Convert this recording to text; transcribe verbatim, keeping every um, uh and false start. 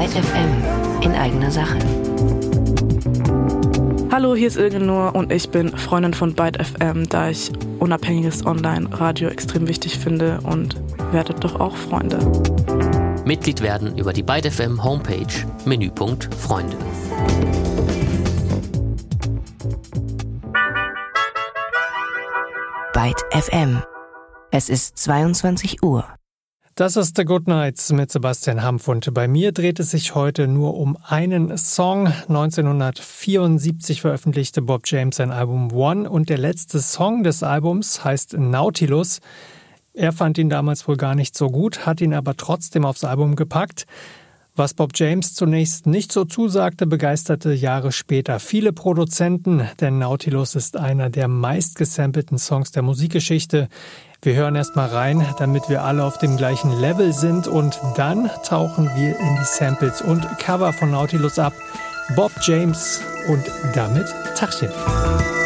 Byte F M in eigener Sache. Hallo, hier ist Ilgenur und ich bin Freundin von Byte F M, da ich unabhängiges Online-Radio extrem wichtig finde, und werdet doch auch Freunde. Mitglied werden über die Byte F M Homepage, Menüpunkt Freunde. Byte F M. Es ist zweiundzwanzig Uhr. Das ist The Good Nights mit Sebastian Hampf, und bei mir dreht es sich heute nur um einen Song. neunzehnhundertvierundsiebzig veröffentlichte Bob James sein Album One, und der letzte Song des Albums heißt Nautilus. Er fand ihn damals wohl gar nicht so gut, hat ihn aber trotzdem aufs Album gepackt. Was Bob James zunächst nicht so zusagte, begeisterte Jahre später viele Produzenten, denn Nautilus ist einer der meistgesampelten Songs der Musikgeschichte. Wir hören erst mal rein, damit wir alle auf dem gleichen Level sind, und dann tauchen wir in die Samples und Cover von Nautilus ab. Bob James und damit Tachchen.